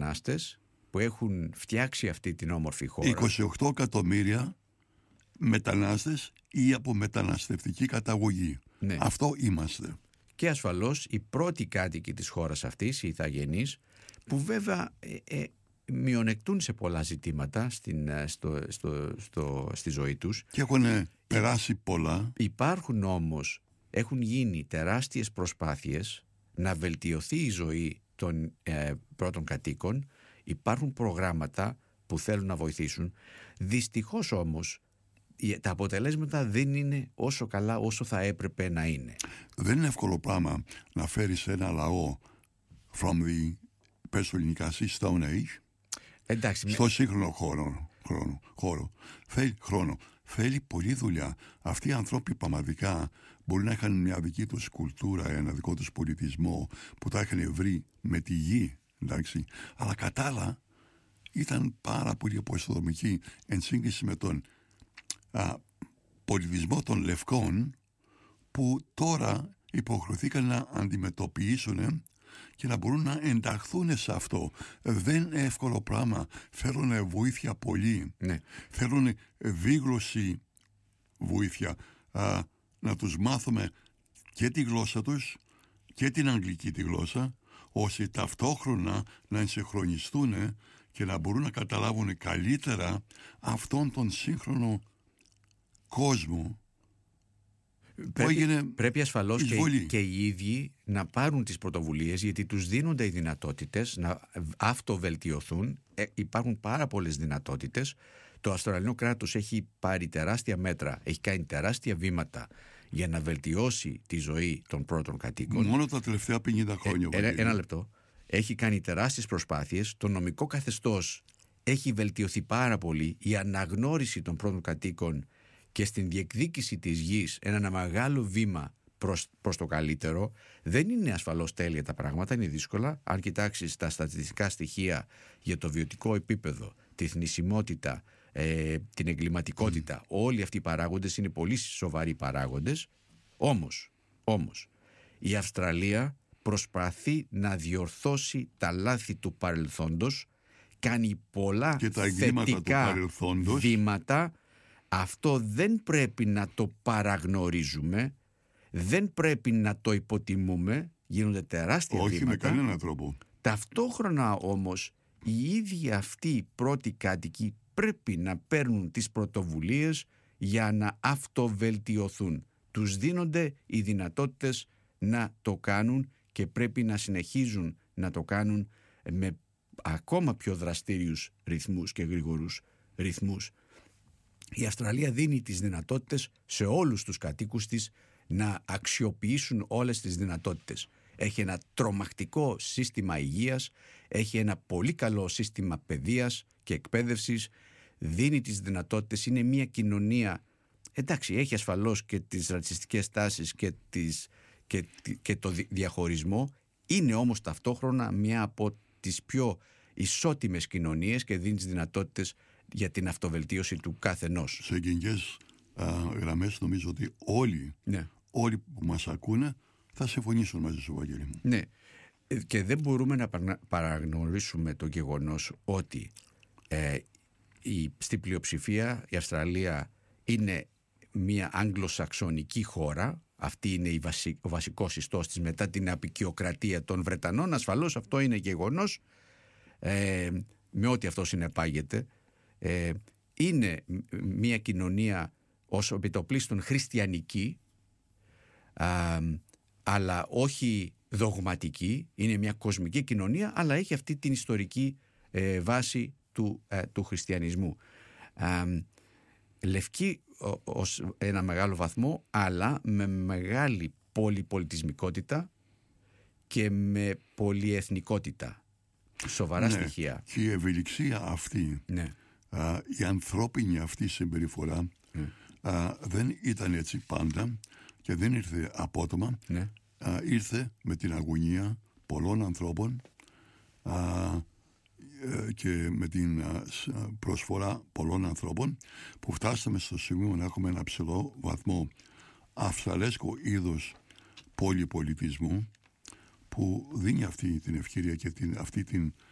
μετανάστες που έχουν φτιάξει αυτή την όμορφη χώρα. 28 εκατομμύρια μετανάστες ή από μεταναστευτική καταγωγή. Ναι. Αυτό είμαστε. Και ασφαλώς οι πρώτοι κάτοικοι της χώρας αυτής, οι ηθαγενείς, που βέβαια μειονεκτούν σε πολλά ζητήματα στη ζωή τους. Και έχουν περάσει πολλά. Υπάρχουν όμως, έχουν γίνει τεράστιες προσπάθειες να βελτιωθεί η ζωή των πρώτων κατοίκων. Υπάρχουν προγράμματα που θέλουν να βοηθήσουν. Δυστυχώς όμως τα αποτελέσματα δεν είναι όσο καλά όσο θα έπρεπε να είναι. Δεν είναι εύκολο πράγμα να φέρεις ένα λαό from the, πες το ελληνικά, Stone Age, Εντάξει, στο σύγχρονο χρόνο. Θέλει πολλή δουλειά. Αυτοί οι άνθρωποι πραγματικά μπορεί να είχαν μια δική τους κουλτούρα, ένα δικό τους πολιτισμό που τα είχαν βρει με τη γη, εντάξει. Αλλά κατά άλλα ήταν πάρα πολύ αποστοδομικοί εν σύγκριση με τον πολιτισμό των Λευκών, που τώρα υποχρεωθήκαν να αντιμετωπίσουν και να μπορούν να ενταχθούν σε αυτό. Δεν είναι εύκολο πράγμα. Θέλουν βοήθεια πολύ. Ναι. Θέλουν δίγλωση βοήθεια. Να τους μάθουμε και τη γλώσσα τους και την αγγλική τη γλώσσα, ώστε ταυτόχρονα να ενσυγχρονιστούν και να μπορούν να καταλάβουν καλύτερα αυτόν τον σύγχρονο κόσμο. Πρέπει ασφαλώς και οι ίδιοι να πάρουν τις πρωτοβουλίες, γιατί τους δίνονται οι δυνατότητες να αυτοβελτιωθούν. Υπάρχουν πάρα πολλές δυνατότητες. Το Αυστραλιανό κράτος έχει πάρει τεράστια μέτρα, έχει κάνει τεράστια βήματα για να βελτιώσει τη ζωή των πρώτων κατοίκων. Μόνο τα τελευταία 50 χρόνια. Ένα λεπτό. Έχει κάνει τεράστιες προσπάθειες. Το νομικό καθεστώς έχει βελτιωθεί πάρα πολύ. Η αναγνώριση των πρώτων κατοίκων και στην διεκδίκηση της γης, ένα μεγάλο βήμα προς το καλύτερο. Δεν είναι ασφαλώς τέλεια τα πράγματα, είναι δύσκολα. Αν κοιτάξεις τα στατιστικά στοιχεία για το βιωτικό επίπεδο, τη θνησιμότητα, την εγκληματικότητα, όλοι αυτοί οι παράγοντες είναι πολύ σοβαροί παράγοντες. Όμως η Αυστραλία προσπαθεί να διορθώσει τα λάθη του παρελθόντος, κάνει πολλά και τα θετικά βήματα. Αυτό δεν πρέπει να το παραγνωρίζουμε, δεν πρέπει να το υποτιμούμε, γίνονται τεράστια βήματα. Όχι με κανέναν τρόπο. Ταυτόχρονα όμως οι ίδιοι αυτοί οι πρώτοι κάτοικοι πρέπει να παίρνουν τις πρωτοβουλίες για να αυτοβελτιωθούν. Τους δίνονται οι δυνατότητες να το κάνουν και πρέπει να συνεχίζουν να το κάνουν με ακόμα πιο δραστήριους ρυθμούς και γρήγορους ρυθμούς. Η Αυστραλία δίνει τις δυνατότητες σε όλους τους κατοίκους της να αξιοποιήσουν όλες τις δυνατότητες. Έχει ένα τρομακτικό σύστημα υγείας, έχει ένα πολύ καλό σύστημα παιδείας και εκπαίδευσης, δίνει τις δυνατότητες, είναι μια κοινωνία, εντάξει, έχει ασφαλώς και τις ρατσιστικές τάσεις και το διαχωρισμό, είναι όμως ταυτόχρονα μια από τις πιο ισότιμες κοινωνίες και δίνει τις δυνατότητες για την αυτοβελτίωση του καθενός. Σε γενικές γραμμές νομίζω ότι όλοι που μας ακούνε θα συμφωνήσουν μαζί σου, Βαγγέλη μου. Ναι, και δεν μπορούμε να παραγνωρίσουμε το γεγονός ότι στην πλειοψηφία η Αυστραλία είναι μια αγγλοσαξονική χώρα. Αυτή είναι ο βασικός ιστός της μετά την αποικιοκρατία των Βρετανών. Ασφαλώς αυτό είναι γεγονός, με ό,τι αυτό συνεπάγεται. Είναι μια κοινωνία ως επιτοπλίστων χριστιανική, αλλά όχι δογματική. Είναι μια κοσμική κοινωνία, αλλά έχει αυτή την ιστορική βάση του χριστιανισμού. Λευκή ως ένα μεγάλο βαθμό, αλλά με μεγάλη πολυπολιτισμικότητα και με πολυεθνικότητα. Σοβαρά στοιχεία. Και η ευελιξία αυτή, η ανθρώπινη αυτή συμπεριφορά δεν ήταν έτσι πάντα και δεν ήρθε απότομα. Ήρθε με την αγωνία πολλών ανθρώπων και με την προσφορά πολλών ανθρώπων, που φτάσαμε στο σημείο να έχουμε ένα ψηλό βαθμό αυστραλέσκο είδος πολυπολιτισμού, που δίνει αυτή την ευκαιρία και αυτή την